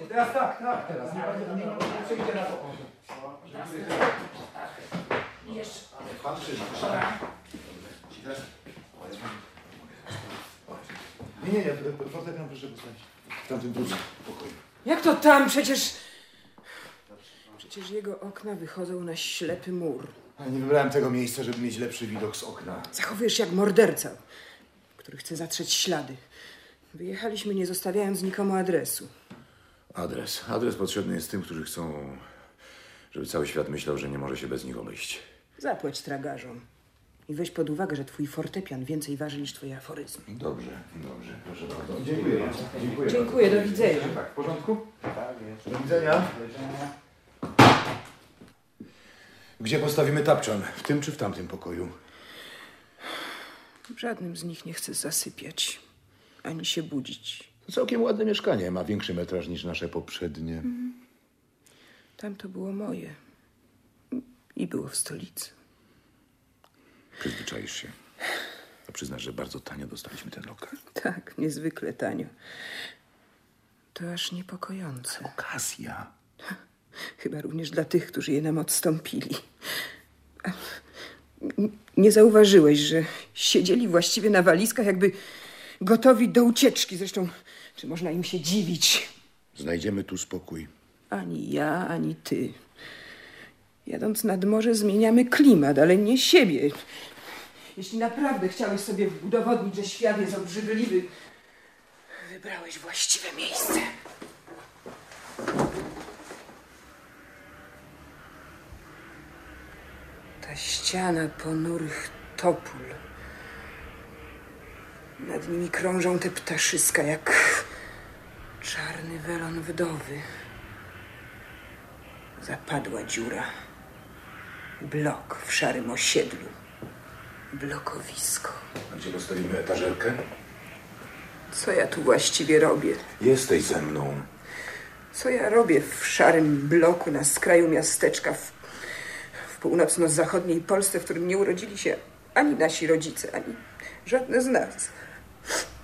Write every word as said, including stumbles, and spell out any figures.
Teraz tak, tak, teraz. Nie, nie, nie, nie przejdzie na to. Jeszcze. Patrzy, Nie, nie, nie, fortepian proszę postawić. W tamtym drugim pokoju. Jak to tam? Przecież... Przecież jego okna wychodzą na ślepy mur. Ale nie wybrałem tego miejsca, żeby mieć lepszy widok z okna. Zachowujesz się jak morderca, który chce zatrzeć ślady. Wyjechaliśmy, nie zostawiając nikomu adresu. Adres. Adres potrzebny jest tym, którzy chcą, żeby cały świat myślał, że nie może się bez nich obejść. Zapłać tragarzom. I weź pod uwagę, że twój fortepian więcej waży niż twoje aforyzmy. Dobrze, dobrze. Proszę bardzo. Dziękuję bardzo. Dziękuję, Dziękuję, bardzo. do widzenia. Tak, w porządku? Tak, jest. Do widzenia. Gdzie postawimy tapczan? W tym czy w tamtym pokoju? W żadnym z nich nie chcę zasypiać, ani się budzić. Całkiem ładne mieszkanie. Ma większy metraż niż nasze poprzednie. Mhm. Tam to było moje. I było w stolicy. Przyzwyczaisz się. A przyznasz, że bardzo tanio dostaliśmy ten lokal. Tak, niezwykle tanio. To aż niepokojące. Okazja. Chyba również dla tych, którzy je nam odstąpili. A nie zauważyłeś, że siedzieli właściwie na walizkach, jakby gotowi do ucieczki. Zresztą, czy można im się dziwić? Znajdziemy tu spokój. Ani ja, ani ty. Jadąc nad morze zmieniamy klimat, ale nie siebie. Jeśli naprawdę chciałeś sobie udowodnić, że świat jest obrzydliwy, wybrałeś właściwe miejsce. Ta ściana ponurych topól. Nad nimi krążą te ptaszyska, jak czarny welon wdowy. Zapadła dziura. Blok w szarym osiedlu. Blokowisko. A gdzie postawimy etażerkę? Co ja tu właściwie robię? Jesteś ze mną. Co ja robię w szarym bloku na skraju miasteczka w, w północno-zachodniej Polsce, w którym nie urodzili się ani nasi rodzice, ani żadne z nas?